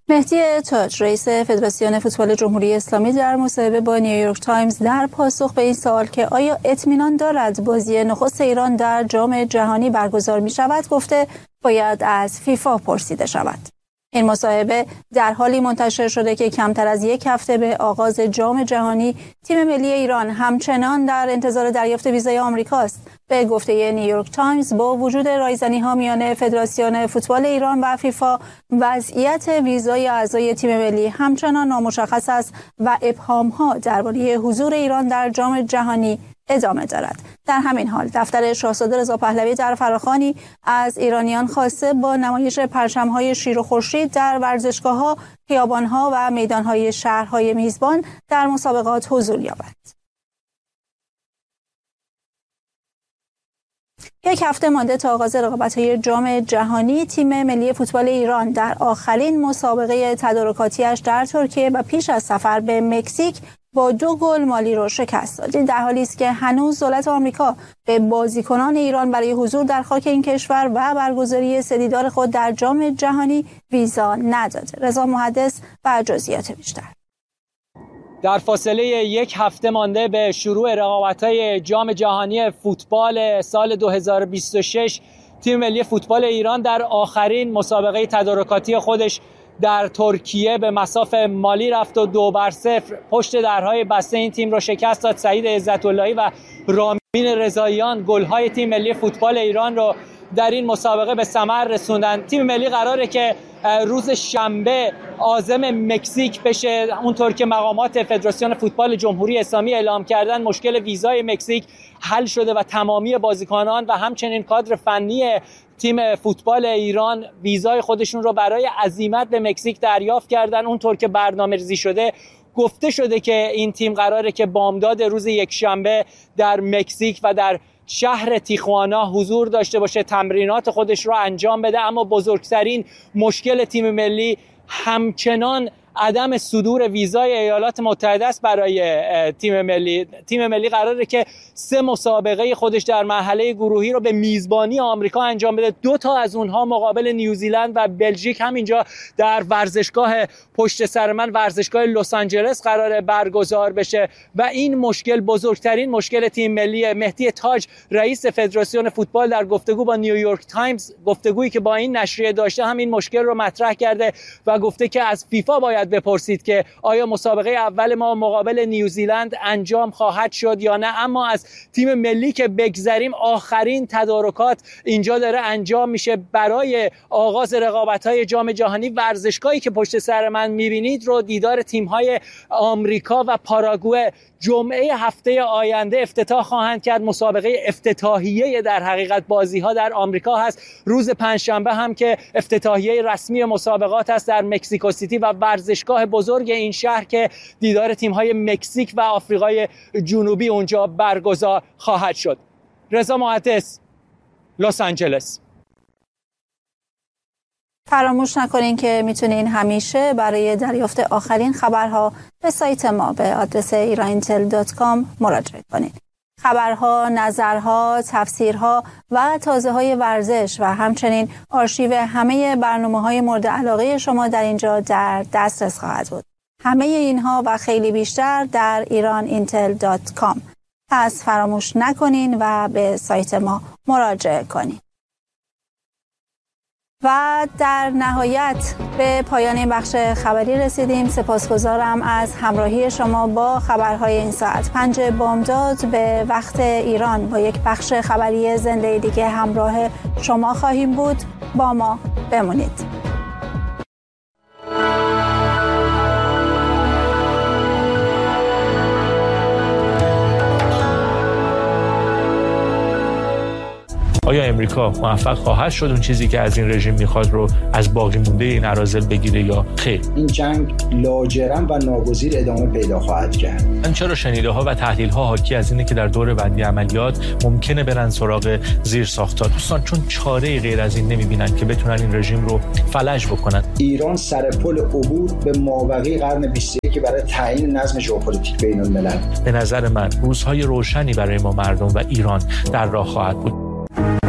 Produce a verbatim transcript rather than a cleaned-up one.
مهدی تاج رئیس فدراسیون فوتبال جمهوری اسلامی در مصاحبه با نیویورک تایمز در پاسخ به این سوال که آیا اطمینان دارد بازی نخست ایران در جام جهانی برگزار می شود گفته باید از فیفا پرسیده شود. این مصاحبه در حالی منتشر شده که کمتر از یک هفته به آغاز جام جهانی تیم ملی ایران همچنان در انتظار دریافت ویزای آمریکاست. به گفته نیویورک تایمز با وجود رایزنی‌ها میان فدراسیون فوتبال ایران و فیفا وضعیت ویزای اعضای تیم ملی همچنان نامشخص است و ابهام‌ها درباره حضور ایران در جام جهانی ادامه دارد. در همین حال دفتر شاهزاده رضا پهلوی در فراخوانی از ایرانیان خواسته با نمایش پرچم‌های شیر و خورشید در ورزشگاه‌ها، خیابان‌ها و میدان‌های شهرهای میزبان در مسابقات حضور یابند. یک هفته مانده تا آغاز رقابت‌های جام جهانی، تیم ملی فوتبال ایران در آخرین مسابقه تدارکاتی‌اش در ترکیه و پیش از سفر به مکزیک با دو گل مالی را شکست داد. در حالی است که هنوز دولت آمریکا به بازیکنان ایران برای حضور در خاک این کشور و برگزاری سه دیدار خود در جام جهانی ویزا نداده. رضا محدث و جزئیات بیشتر. در فاصله یک هفته مانده به شروع رقابت‌های جام جهانی فوتبال سال دو هزار و بیست و شش، تیم ملی فوتبال ایران در آخرین مسابقه تدارکاتی خودش در ترکیه به مصاف مالی رفت و دو بر صفر پشت درهای بسته این تیم رو شکست داد. سعید عزت‌اللهی و رامین رضاییان گل‌های تیم ملی فوتبال ایران رو در این مسابقه به ثمر رسوندن. تیم ملی قراره که روز شنبه عازم مکزیک بشه. اونطور که مقامات فدراسیون فوتبال جمهوری اسلامی اعلام کردن مشکل ویزای مکزیک حل شده و تمامی بازیکنان و همچنین کادر فنی تیم فوتبال ایران ویزای خودشون رو برای عزیمت به مکزیک دریافت کردن. اونطور که برنامه‌ریزی شده گفته شده که این تیم قراره که بامداد روز یکشنبه در مکزیک و در شهر تیخوانا حضور داشته باشه، تمرینات خودش رو انجام بده. اما بزرگترین مشکل تیم ملی همچنان عدم صدور ویزای ایالات متحده است برای تیم ملی. تیم ملی قراره که سه مسابقه خودش در مرحله گروهی رو به میزبانی آمریکا انجام بده. دو تا از اونها مقابل نیوزیلند و بلژیک همینجا در ورزشگاه پشت سر من، ورزشگاه لس آنجلس قراره برگزار بشه و این مشکل بزرگترین مشکل تیم ملی. مهدی تاج رئیس فدراسیون فوتبال در گفتگو با نیویورک تایمز، گفتگویی که با این نشریه داشته، همین مشکل رو مطرح کرده و گفته که از فیفا باید بپرسید که آیا مسابقه اول ما مقابل نیوزیلند انجام خواهد شد یا نه. اما از تیم ملی که بگذریم، آخرین تدارکات اینجا داره انجام میشه برای آغاز رقابت‌های جام جهانی. ورزشگاهی که پشت سر من میبینید رو دیدار تیم‌های آمریکا و پاراگوئه جمعه هفته آینده افتتاح خواهند کرد. مسابقه افتتاحیه در حقیقت بازی‌ها در آمریکا هست. روز پنجشنبه هم که افتتاحیه رسمی مسابقات است در مکزیکو سیتی و ورزشگاه بزرگ این شهر که دیدار تیم‌های مکزیک و آفریقای جنوبی اونجا برگزار خواهد شد. رضا محدث، لس آنجلس. فراموش نکنین که میتونین همیشه برای دریافت آخرین خبرها به سایت ما به آدرس ایران اینتل دات کام مراجعه کنین. خبرها، نظرها، تفسیرها و تازه‌های ورزش و همچنین آرشیو همه برنامه‌های مورد علاقه شما در اینجا در دسترس خواهد بود. همه اینها و خیلی بیشتر در ایران اینتل دات کام. پس فراموش نکنین و به سایت ما مراجعه کنین. و در نهایت به پایان این بخش خبری رسیدیم. سپاسگزارم از همراهی شما با خبرهای این ساعت. پنج بامداد به وقت ایران با یک بخش خبری زنده دیگه همراه شما خواهیم بود. با ما بمونید. آیا امریکا موفق خواهد شد اون چیزی که از این رژیم میخواد رو از باقی مونده این اراذل بگیره یا خیر؟ این جنگ لاجرم و ناگزیر ادامه پیدا خواهد کرد. من چرا شنیده ها و تحلیل ها حاکی از اینه که در دور بعدی عملیات ممکنه برن سراغ زیر ساختار. دوستان چون چاره غیر از این نمیبینن که بتونن این رژیم رو فلج بکنن. ایران سر پل عبور به مابقی قرن بیست و یک برای تعیین نظم ژئوپلیتیک بین الملل. به نظر من روزهای روشنی برای ما مردم و ایران در راه خواهد بود.